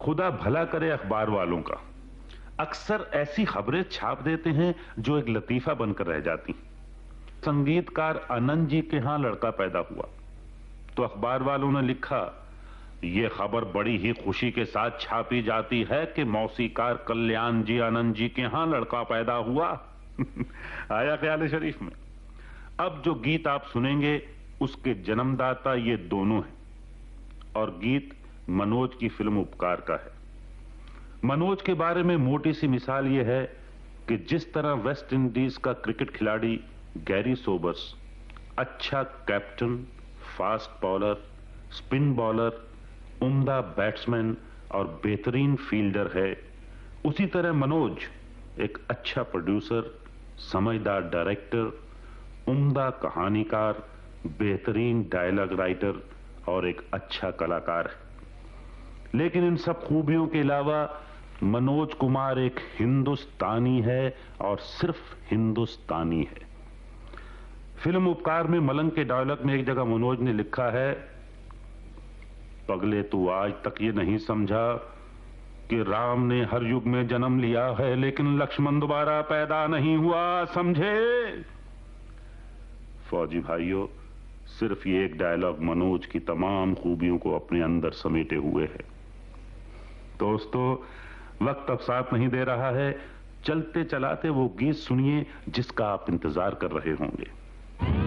खुदा भला करे अखबार वालों का। अक्सर ऐसी खबरें छाप देते हैं जो एक लतीफा बनकर रह जाती। संगीतकार आनंद जी के यहां लड़का पैदा हुआ तो अखबार वालों ने लिखा, यह खबर बड़ी ही खुशी के साथ छापी जाती है कि मौसीकार कल्याण जी आनंद जी के यहां लड़का पैदा हुआ। आया ख्याल शरीफ में। अब जो गीत आप सुनेंगे उसके जन्मदाता ये दोनों हैं और गीत मनोज की फिल्म उपकार का है। मनोज के बारे में मोटी सी मिसाल यह है कि जिस तरह वेस्ट इंडीज का क्रिकेट खिलाड़ी गैरी सोबर्स अच्छा captain, fast bowler, spin bowler, उम्दा बैट्समैन और बेहतरीन फील्डर है, उसी तरह मनोज एक अच्छा प्रोड्यूसर, समझदार डायरेक्टर, उम्दा कहानीकार, बेहतरीन डायलॉग राइटर और एक अच्छा कलाकार है। लेकिन इन सब खूबियों के अलावा मनोज कुमार एक हिंदुस्तानी है और सिर्फ हिंदुस्तानी है। फिल्म उपकार में मलंग के डायलॉग में एक जगह मनोज ने लिखा है, पगले तू आज तक ये नहीं समझा कि राम ने हर युग में जन्म लिया है लेकिन लक्ष्मण दोबारा पैदा नहीं हुआ, समझे? फौजी भाइयों, सिर्फ ये एक डायलॉग मनोज की तमाम खूबियों को अपने अंदर समेटे हुए है। दोस्तों, वक्त अब साथ नहीं दे रहा है, चलते चलाते वो गीत सुनिए जिसका आप इंतजार कर रहे होंगे।